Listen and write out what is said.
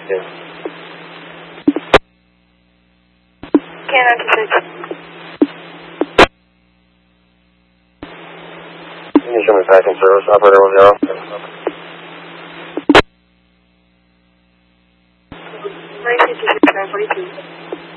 Yeah. Canine 26. Can you show me packing service, operator 10? 956, 942.